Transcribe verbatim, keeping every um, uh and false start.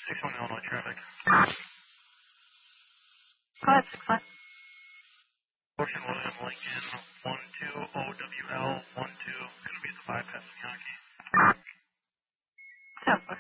six one Illinois traffic. Go ahead, six one. Ocean William Lincoln, one two O W L, one two, going to be the five passing Yankee. So,